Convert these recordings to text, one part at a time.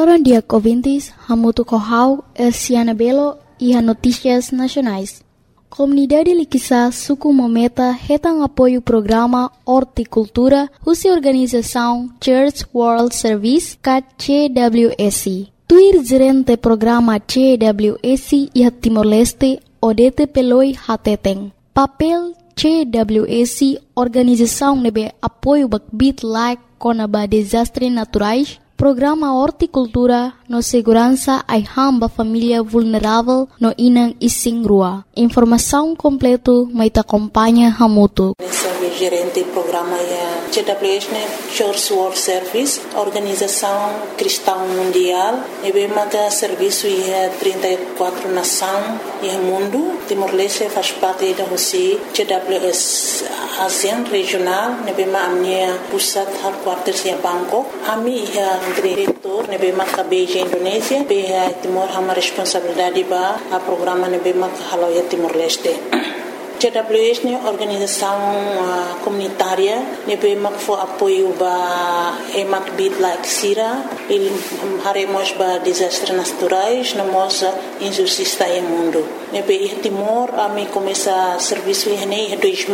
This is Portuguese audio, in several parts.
Agora, dia Covintis, Hamutu Kohau, Elciana Belo e a Notícias Nacionais. Comunidade Liquiçá, Suku Mometa, retam apoio programa Horticultura, Russa Organização Church World Service, CWS. Tuir gerente programa CWS e a Timor-Leste, Odete Peloi Hateteng. Papel CWS, organização nebe apoio bakbit like conaba desastres naturais, programa Horticultura no segurança ai hamba família vulnerável no inang ising rua. Informação completo mai te acompanha Hamutu. Gerente do programa CWS, Church World Service, Organização Cristã Mundial, e bem maga serviço e 34 nações e mundo. Timor-Leste faz parte da Rússia, CWS ASEAN regional, e bem maga minha pusat headquarters em Bangkok. Ami diretor, e bem maga Beijing Indonésia, bem Timor hama responsabilidade ba a programa e bem maga haloia Timor-Leste. CWS é uma organização comunitária que for apoio para emak bit like sira, ele haremos para desastres naturais, na nossa injustiça no mundo. Nebe Timor a mim começa serviço em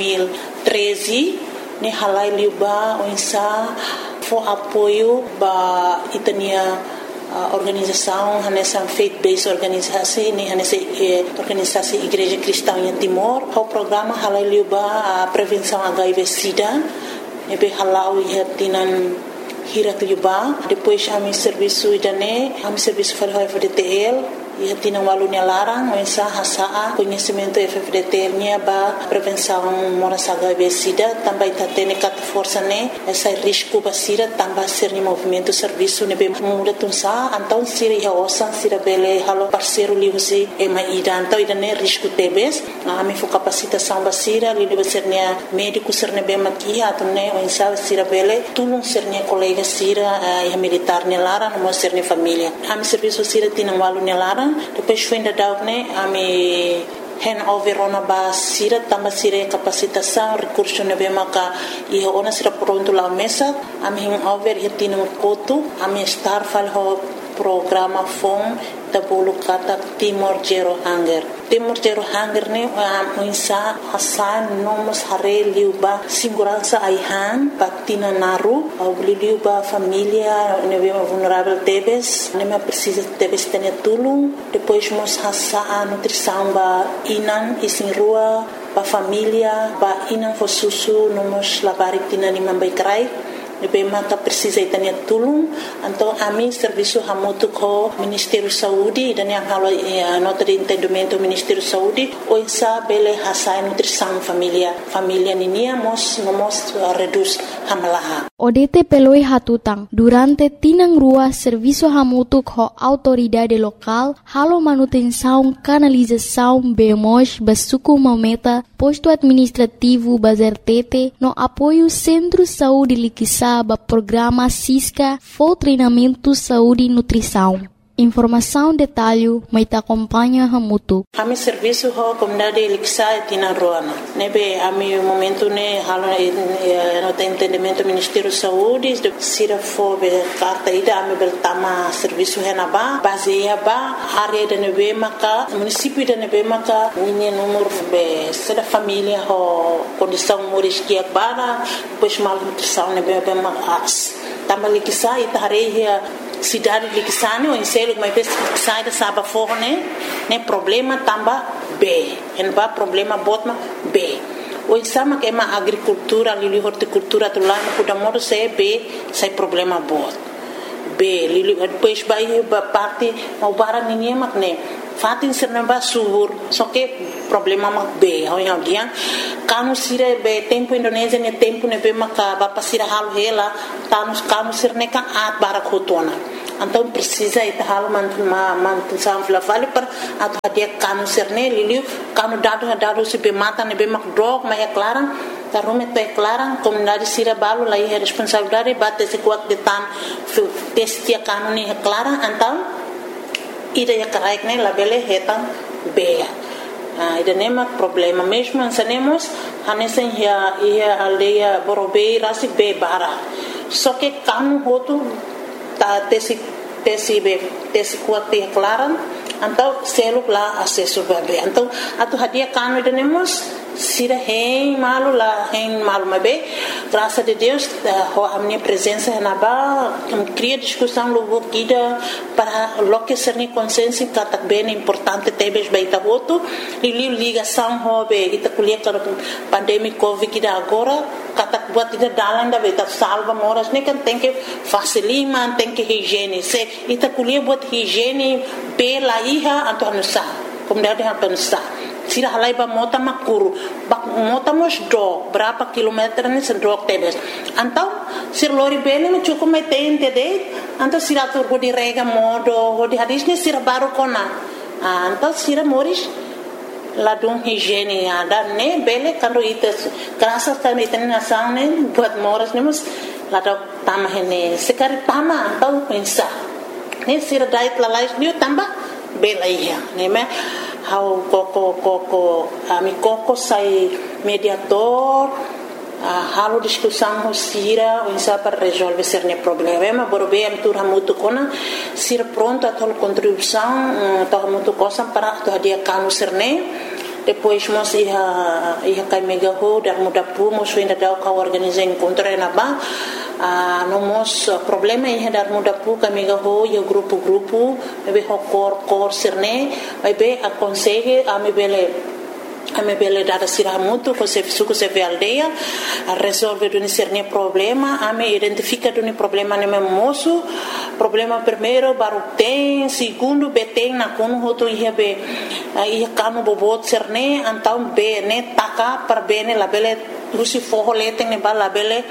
2013, ne halai liuba onsa for apoio para itania organização, nessa faith-based organização, nessa organização Igreja Cristã em Timor, o programa halaliuba a prevenção HIV/SIDA, nebe halau ia tinan hirak liuba, depois a mi serviço idane, a mi serviço para o FDTL, ia tinan walunya larang, mensa hasaa conhecimento FDTL nya ba prevenção moras HIV/SIDA, também tatene kat força ne, essa risco basira também ser ni movimento serviço nebe muda tunsa, então sira ia osan sira bele halo parceiro liusi e mai ida, então idane risco tebes, a mi fo capacitação basira, li debe ser nia médico ser nebe makia, atune mensa sira bele tulung ser nia colega sira ia militar ne larang, mo ser ni família. A mi serviço sira tinan walunya larang, depois foi ainda daune a me handover ona ba sira tamba sira capacitação recurso nebe maka e ona sira pronto lá mesa a me handover e tino koto a me star fal ho programa fom da bolu kata Timor Zero Hunger. Timor Zero Hunger ne muinsa hasan nomos hare liuba segurança aihan patina naru au liuba família nebe vulnerável tebes nebe precisa tebes tenia tulung depois mos hasa a nutrição ba inan isin rua ba família ba inan fo susu nomos labarik tina lima baikrai nebe mata precisa itania tulung então a mim serviço hamutu ko Ministério Saúde dan yang halo nota de entendimento Ministério Saúde o insa bele hasa nutrição família ninia mos reduz hamalaha Odete peloi hatutang durante tinang rua serviço hamutu ko autoridade local halo manutenção canalização bemos basuku mometa posto administrativo bazertete no apoio Centro Saúde Liquiçá ba programa Cisca for treinamento saúde e nutrição. Informação detalhe mai te acompanha Hamutu. Ami serviço ho comunidade Liquiçá tina roana. Nebe ami momento ne halo no entendimento Ministério Saúde sira fo be carta ida ami bertama serviço henaba baseia ba área de nebe maka município de nebe maka minha número be seda família ho condição moris que bara pois mal nutrição nebe be mas tama Liquiçá itareia cidade de Liquiçane ou em selo mas sai da saba forne né problema tamba B en ba problema botma B o sama que ma agricultura lili horticultura tu lá no kuda modo se B sai problema bot B lili depois vai parte mau barang ninguém mak ne fatin serna ba subur só que problema mak B ao dia kanu sire be tempo Indonésia ne tempo ne be maka ba pasira halu hela kanu sirne kan at barak hotona então precisa ita hal mantu samfla vale para at hadia kanu sirne liliu kanu dado se be mata ne be mak drog ma é clara tarume te clara comunidade sira balu lá é responsabilidade bate se kuat de tan testia kanu ni é clara então ida ya karaik ne labele hetan be ida nema problema mesmo ensinemos hanesen ia aldeia borobei rasi be bara só que kanu hotu ta tesi tesi kuat te klaran então seluk lá acesso bebe então atu hadia kanu denemos sira hein malu mabe graças a Deus a minha presença na ba cria discussão logo guida para loque ser ni consciência que tá bem importante tebes baita voto e ligação hobe ita kuliah para pandemia covid que agora kata buat ida dalan da beta salva moras ne kan tem que facilima tem que higiene se ita kuliah buat higiene pela iha atau nusa comunidade nusa sira halai ba mota makuru bak mota mos do berapa kilometer ni sendok tebes antau sir lori bene me cukup metente de antau sira tur go di rega modo go di hadis ni sira baru kona antau sira moris ladung higiene ada ne bele kando ites graças a itene nação ne buat moras nemos ladau tama hene sekari tama antau pensa ne sira dait lalais ni tamba bela ia ne me how koko ami koko sai mediador halo discussão sira insa para resolver certo problema borbe am tur hamutu kona sira pronto a tol contribuição to hamutu cosa para to dia kanu serne depois mos ia kai mega ho dar muda pu mos ainda dau ka organizar encontro na ba no mos problema ia dar muda pu ka mega ho ia grupo bebe ho cor serne bebe aconselhe a me bele dada sira muito com se suco se ve aldeia a resolve do cerne problema a me identifica do problema ne moço problema primeiro baru tem segundo beteng na kono hoto ia be ia kanu bobot cerne então be ne taka para bene la bele rusi forro leteng ne bala bele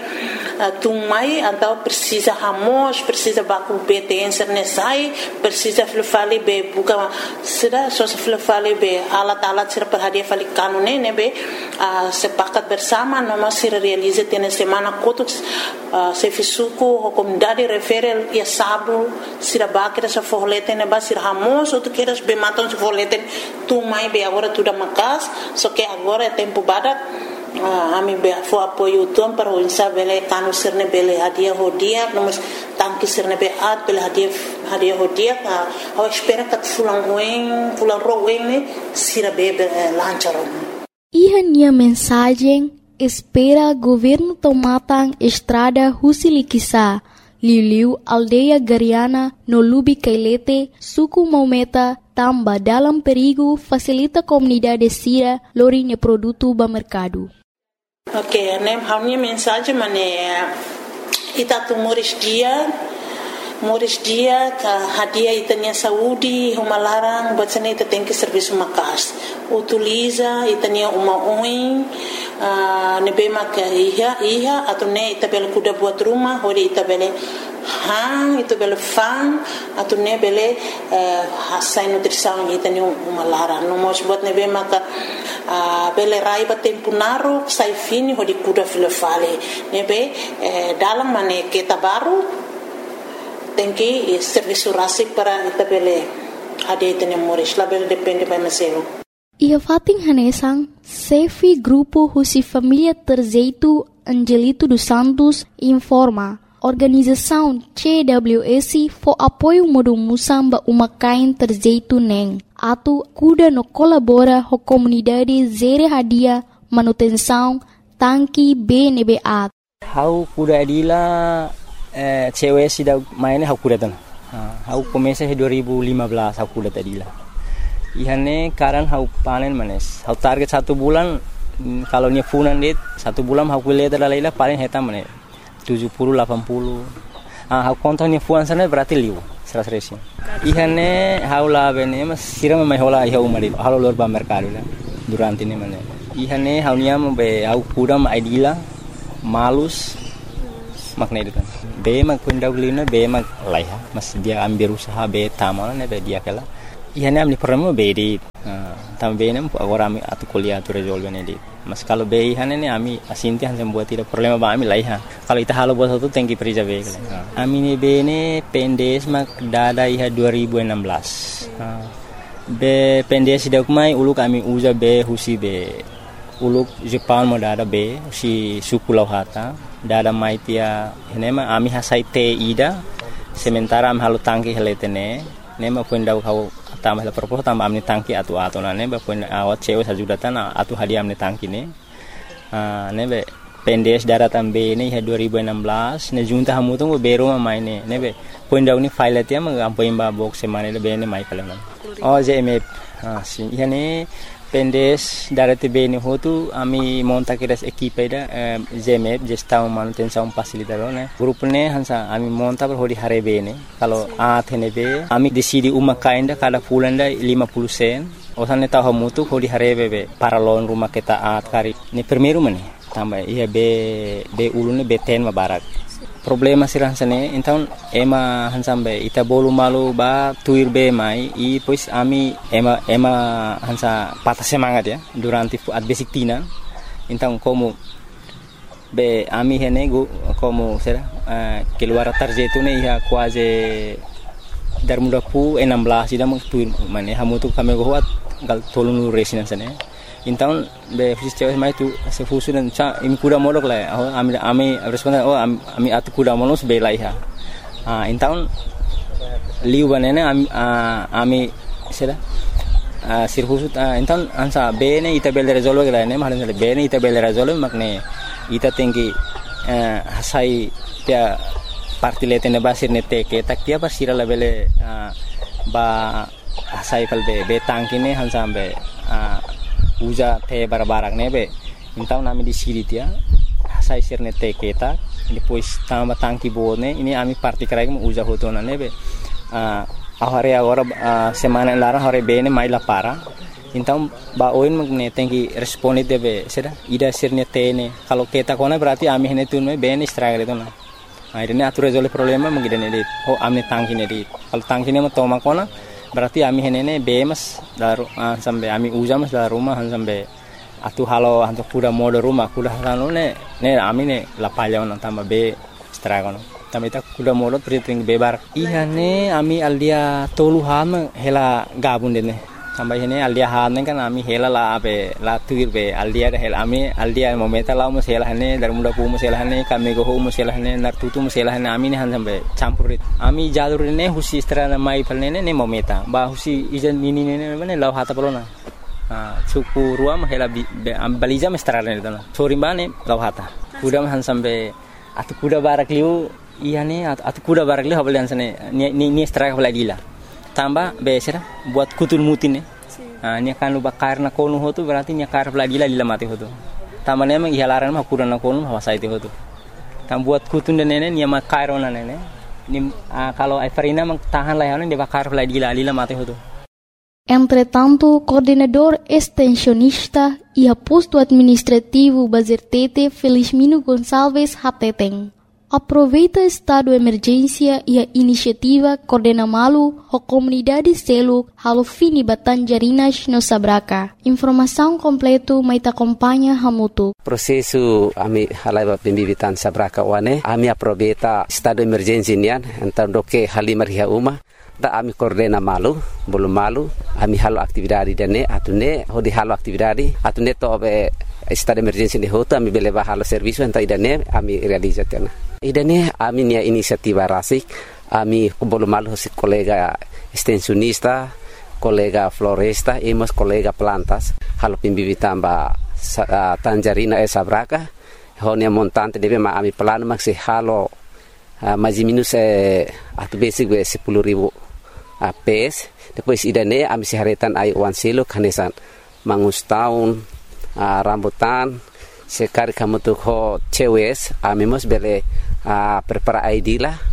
tumai então precisa ramos precisa baku beteng cerne sai precisa flufali be buka sira so flufali be alat sira perhadia fali kanune nebe sepakat bersama noma sira realize tene semana kotus se fisuku comunidade referel ia sabu sira bakira sa forleten neba sira ramos outro queiras be matam se forleten tu mai be agora tudo makas só que agora é tempo badak ami be fo apoio tom para o insabele kanu sirne bele hadia hodia nós tanque sirne be at bele hadia hodia a espera que fulan roen ne sira be lancharon Ihania mensagem espera governo tomatan estrada Husilikisa Liliu aldeia Gariana no Lubi Kailete suku Maumeta tamba dalam perigo facilita comunidade sira lorinha produto ba mercado. Ok, né? A minha mensagem é itatu moris dia ka hadia itania saúde uma larang bacana ita tem que serviço makas utiliza itania uma oin nebema ka iha atau ne ita bela kuda buat rumah hori ita bela ita bela fan atau ne bela hasai nutrição itania uma larang no mos buat nebema ka bela raiba tempo naru sai fini hori kuda filafale nebe dalam mane kita baru tem que serviço rasi para itabele ade tene moris label depende by meselo ia fating hanesang Sefi grupo Husi Família Terzeito Angelito dos Santos informa organização CWS for apoio modo musamba umakain Terzeito neng atu kuda no colabora ho comunidade zere hadia manutenção tanki BNBA how kuda adila cewek sudah mainnya aku datang. Aku komesa 2015 aku datang tadi lah. Ihane karan aku panen manes. Aku target 1 bulan kalau ni funan dit 1 bulan aku lihat dalam lah paling hitam manes 70 80. Aku kontak ni funan sana berarti liu 100. Ihane aku lah bene mas siram mai hola iha umari. Halo luar ba mercado lah durante ni manes. Ihane aku niam be aku kudam idila malus makna itu kan. Be mag kundaglina be mag laiha mas dia ambil usaha be tamal ne be dia kala ihane amni problema be di tam be nem agora ami atu kuliah tu resolve ne di mas kalau be ihane ne ami asinti han buat tidak problema ba ami laiha kalau ita halo buat satu tengki perija be kala ami ne be ne pendes mag dada iha 2016 be pendes dak mai uluk ami uza be husi be uluk Jepang mo dada be si suku lauhata dada maitia henema ami hasai te ida sementara am halu tangki heletene ne ma poin dau kau tambah la propos tambah amni tangki atu ne ba poin awat cewe sajudatan atu hadiah amni tangki ne ne be pendes daratan be ne 2016 ne junta hamu tu bero ma mai ne be poin dau ni file tia ma am poin ba box semane le be ne mai kalan JMF si yani pendes darate be ne hotu ami monta kiras equipe da JMF gestão manutenção facilitador ne grupo ne hansa ami monta per hodi hare be ne kalau athene be ami decidi uma kainda kada fulanda 50 sen osane tahu hamu tu hodi hare be para lon rumah kita kari ne primeiro mane tambah iya be ulune be ten ma barak problema sirah sane então ema hansambe ita bolu malu ba tuir be mai e pois ami ema hansa patah semangat ya durante at basic tina então como be ami hene como será keluar tarjetu ne ia quase dar muda pu 16 ida mak tuir mane hamu tu kami goat gal tolunu resinan sane então be sistema mai tu se fusunan cha imi kuda molok la ami responda ami atu kuda molos be lai ha então liu banana ami sera sirhusut então ansa be ne ita bel resolve la ne mahalan be ne ita bel resolve makne ita tinggi hasai tia partilete ne basir ne teke tak tia pasira la bele ba hasai kal be tangki ne hansambe uja te barbarak nebe então nami di siri tia sai sirne te keta depois tamba tangki bone ini ami parti krai uja hotona nebe ahare agora semana lara hare bene mai la para então ba oin magne tenki responde debe seda ida sirne tene kalau keta kona berarti ami hene tunme bene struggle itu na akhirnya atur resolve problema mengidane dit ami tangki ne dit kalau tangki ne toma kona berarti ami henene bemas daru sampai ami ujamas daru rumah sampai atu halo hantu kuda mode rumah kuda halo ne ami ne lapaya on tambah be stragon tambah ita kuda mode priting bebar iya ne ami aldia tolu ham hela gabun dene sampai hene aldia han kan ami hela la abe la tuir be aldia hela ami aldia momenta la mus hela hene dar muda pu mus hela hene kami go mus hela hene nar tutu mus hela hene ami ne han sampai campurit ami jalur ne husi strana mai palne ne momenta ba husi ijan nini ne ne law hata pelona suku ruam hela baliza mestrana ne dana sori bane law hata kuda han sampai atu kuda barak liu iya ne atu kuda barak liu habalian sane ni strike balagila tambah besera buat kutul mutin ne nya kan lu bakar na konu hotu berarti nya kar lagila lila mati hotu tambah ne mang ihalaran mah kuran na konu hawasa itu hotu tam buat kutun de nene nya makar ona nene ni kalau Everina mang tahan layanan de bakar lagila lila mati hotu. Entretanto, coordenador extensionista e posto administrativo Bazertete Felizmino Gonçalves Hateteng aproveita estado de emergência e a iniciativa Coordena Malu, a comunidade Seluk, halo fini Batanjarinas no Sabraka. Informação completa mais acompanha Hamutu. Prosesu ami halai pembibitan Sabraka wane, ami aproveita estado de emergência nian, então doke halimar hia uma. Da ami coordena malu, belum malu, ami halo aktividade dene, atune hodi halo aktividade, atune to be estado de emergência ni hotu ami beleba halo serviço enta idane ami realizatena. Idane ami nia inisiativa rasik, ami belum malu si kolega extensionista, kolega floresta, emos kolega plantas, halo pimbibitan ba Tanjarina Sabraka, honia montante debe ma ami plano maksi halo mais minus atu basic 10.000 PS. Depois idane ami siharetan ai wan selo kanesan mangus tahun rambutan sekali kamu tu ho cewes ami mos bele prepara ID lah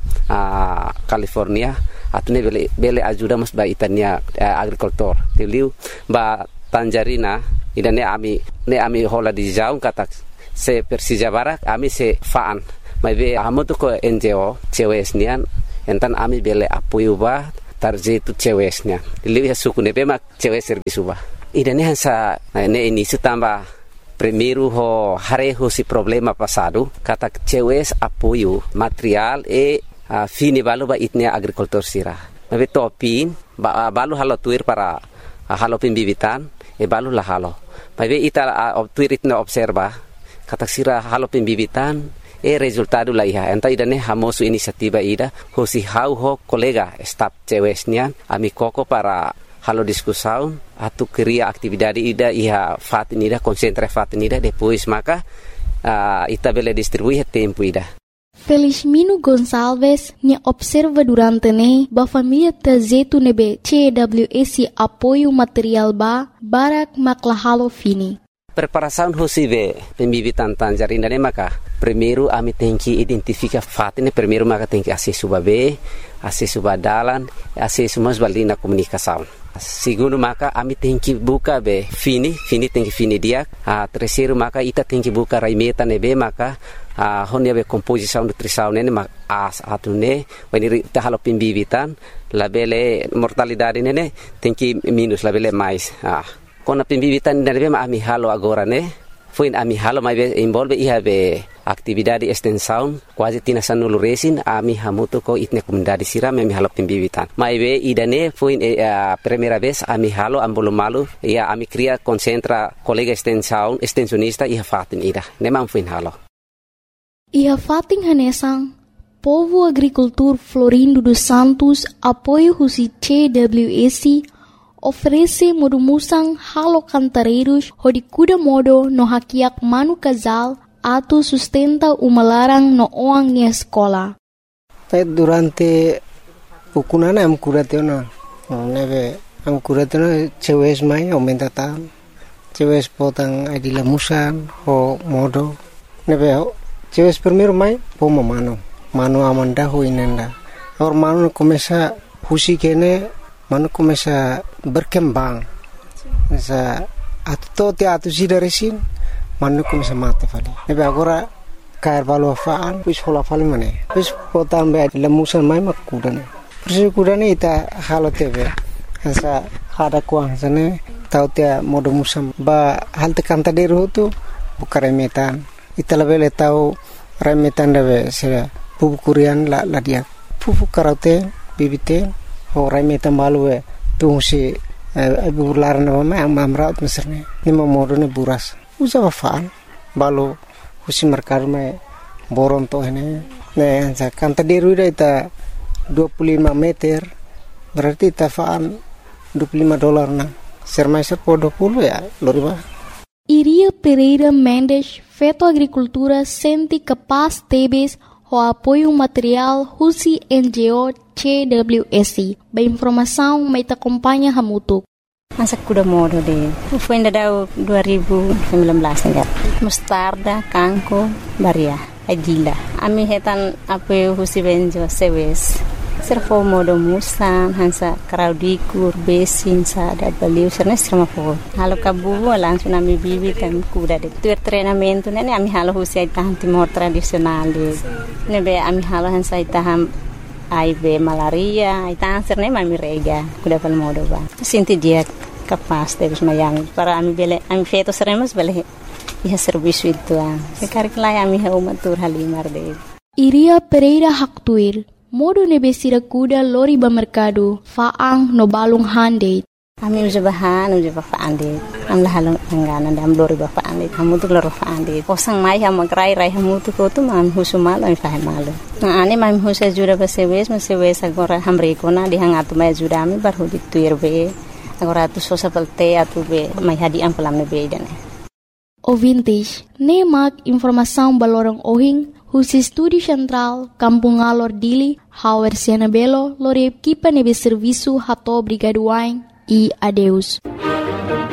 California atune bele ajuda mos ba itania agricultor tiliu ba Tanjarina idane ami hola di jaung katak se Persija Barak ami se faan mai be amo tu ko NGO cewes nian entan ami bele apoio ba tarje tu cewes nian liu ya suku ne be mak cewes servisu ba idane hansa ne ini tamba primeiro ho hareho si problema passado kata cewes apoio material fini balu ba itnia agricultor sira mai topin ba balu halo tuir para halo pimbibitan balu la halo mai be ita tuir itna observa kata sira halo pimbibitan resultado la iha enta idane hamosu inisiativa ida hosi hau ho kolega staf cewesnian ami koko para halo diskusaun atu kriya aktividade ida iha fatin ida konsentra fatin ida depois maka ita bele distribuir tempo ida. Felizmino Gonçalves nya observa durante ne ba família tazetu nebe CWS apoio material barak maklahalo fini. Preparação hosive pembibitan tanjarina ne maka primeiro ami tem que identificar fatine primeiro maka tem que acesso babe acesso badalan acesso mas balina comunicação. Segundo maka ami tem que buka be fini tem que fini dia. Terceiro maka ita tem que buka raimeta nebe maka honia be composição nutrição nene as atune when ita halo pembibitan labele mortalidade nene tem que minus labele mais. Kona pembibitan nebe ami halo agora ne foi ami halo mai be envolve iha be atividade extensão quase tina sanulu resin ami hamuto ko itne comunidade siram ami halo pembibitan mai be idane foi primeira vez ami halo ambolo malu ia ami cria concentra colega extensão extensionista iha fatin ida nemam foi halo iha fatin hanesang Povo Agricultor Florindo dos Santos apoio husi CWS oferece modumusang halo cantareiros hodikuda modo no hakiak manu casal atu sustenta umalarang no oang ni escola. Durante pukunana am kuratena neve am kuratena cewes mai aumenta tam cewes potang adila musan ho modo neve cewes primeiro mai poma mano amanda ho inenda or mano começa husi kene mano começa berkembang sa atu sida resin mano começa mate fali nebe agora cair valo afaan pus hola fali mane pus potam be lemusan mai makudane persi kudane ita halo tebe sa hada kuang sane tau tia modo musam ba hal tekan taderu tu bukaremetan ita lebele tau remetan debe se pupu kurian la dia pupu karate bibite ho remetan balue tu si bular na ma amraut meserne ni modo ne buras usa afaan balo husi merkar me boron to ne sa kan taderu ita 25 meter berarti tafaan $25 na sermaiser po 20 ya loriba. Iria Pereira Mendes feto agricultura senti capaz tebes ho apoio material husi NGO CWS. Ba informação mai ta acompanha hamutuk. Masa kuda modo de foi ainda dau 2019 enggak mustarda kangko baria adila ami hetan apoio husi benjo sewes servo modo musan hansa kraudikur besin sa da baliu serna serma po halo kabu langsung ami bibitan kuda de tur treinamento nene ami halo husi itahan timor tradisional de nebe ami halo hansa itaham aibe malaria itahan serna ami rega kuda pal modo ba sinti dia capaz de mayang para ami bele ami feto seremos bele ia serviço itu sekarang lai ami hau matur halimar de Iria Pereira Haktuir modo nebesira kuda lori ba mercado faang no balung hande ami ujabahan faande am lahalong angana dam lori ba faande hamu tu lori faande posang mai ham grai rai hamu tu ko tu mam husumal am fahe malu na ane mam husa jura ba sewes agora hamre kona di hangatu mai jura ami bar hudi tuirbe agora tu sosa pelte atu be mai hadi am pelam ne be dane Ouvintes, nemak informação balorong ohing husi Studi Central Kampung Alor Dili Hauer Siana Belo lori equipa nebe serviço hato brigaduain e adeus.